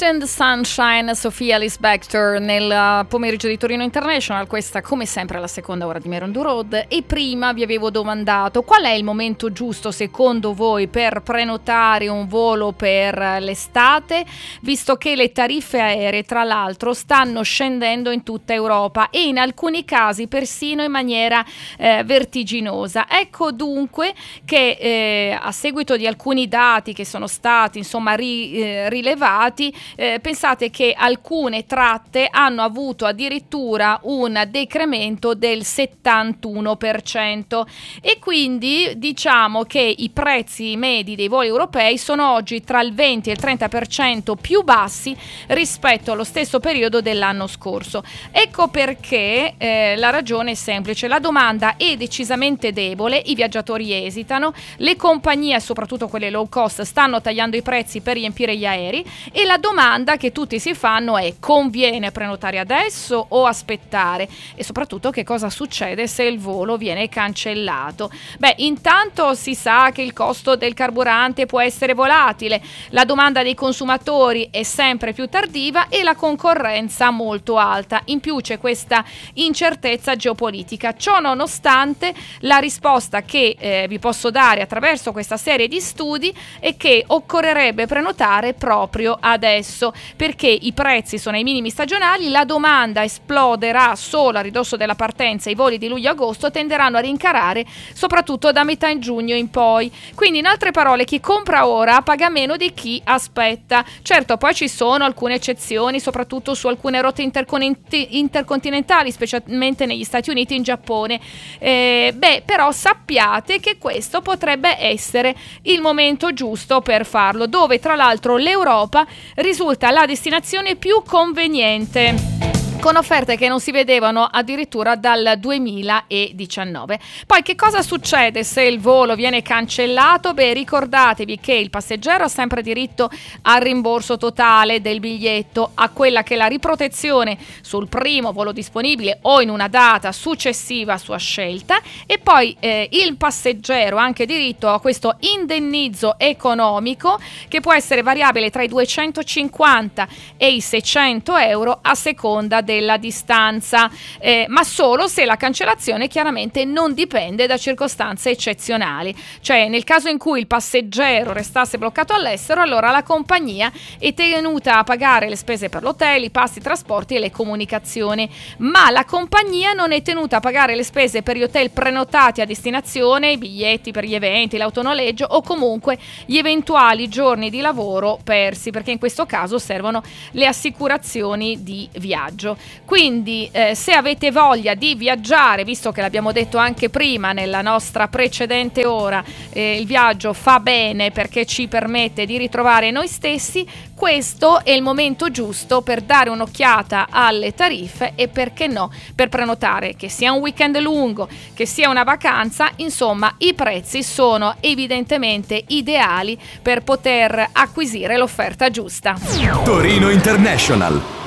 Afternoon Sunshine, Sofia Lispector nel pomeriggio di Torino International. Questa come sempre è la seconda ora di Meron Do Road. E prima vi avevo domandato qual è il momento giusto secondo voi per prenotare un volo per l'estate, visto che le tariffe aeree tra l'altro stanno scendendo in tutta Europa e in alcuni casi persino in maniera vertiginosa. Ecco dunque che a seguito di alcuni dati che sono stati insomma rilevati, pensate che alcune tratte hanno avuto addirittura un decremento del 71% e quindi diciamo che i prezzi medi dei voli europei sono oggi tra il 20 e il 30% più bassi rispetto allo stesso periodo dell'anno scorso. Ecco perché la ragione è semplice: la domanda è decisamente debole, i viaggiatori esitano, le compagnie, soprattutto quelle low cost, stanno tagliando i prezzi per riempire gli aerei e la domanda che tutti si fanno è: conviene prenotare adesso o aspettare? E soprattutto che cosa succede se il volo viene cancellato? Beh, intanto si sa che il costo del carburante può essere volatile, la domanda dei consumatori è sempre più tardiva e la concorrenza molto alta. In più c'è questa incertezza geopolitica. Ciò nonostante, la risposta che vi posso dare attraverso questa serie di studi è che occorrerebbe prenotare proprio adesso, perché i prezzi sono ai minimi stagionali, la domanda esploderà solo a ridosso della partenza, i voli di luglio-agosto tenderanno a rincarare soprattutto da metà giugno in poi. Quindi in altre parole, chi compra ora paga meno di chi aspetta. Certo, poi ci sono alcune eccezioni, soprattutto su alcune rotte intercontinentali, specialmente negli Stati Uniti e in Giappone. Però sappiate che questo potrebbe essere il momento giusto per farlo, dove tra l'altro l'Europa risulta la destinazione più conveniente, con offerte che non si vedevano addirittura dal 2019. Poi che cosa succede se il volo viene cancellato? Beh, ricordatevi che il passeggero ha sempre diritto al rimborso totale del biglietto, a quella che è la riprotezione sul primo volo disponibile o in una data successiva a sua scelta, e poi il passeggero ha anche diritto a questo indennizzo economico che può essere variabile tra i 250 e i 600 euro a seconda della distanza, ma solo se la cancellazione chiaramente non dipende da circostanze eccezionali. Cioè, nel caso in cui il passeggero restasse bloccato all'estero, allora la compagnia è tenuta a pagare le spese per l'hotel, i pasti, i trasporti e le comunicazioni, ma la compagnia non è tenuta a pagare le spese per gli hotel prenotati a destinazione, i biglietti per gli eventi, l'autonoleggio o comunque gli eventuali giorni di lavoro persi, perché in questo caso servono le assicurazioni di viaggio. Quindi se avete voglia di viaggiare, visto che l'abbiamo detto anche prima nella nostra precedente ora, il viaggio fa bene perché ci permette di ritrovare noi stessi, questo è il momento giusto per dare un'occhiata alle tariffe e, perché no, per prenotare, che sia un weekend lungo, che sia una vacanza. Insomma, i prezzi sono evidentemente ideali per poter acquisire l'offerta giusta. Torino International.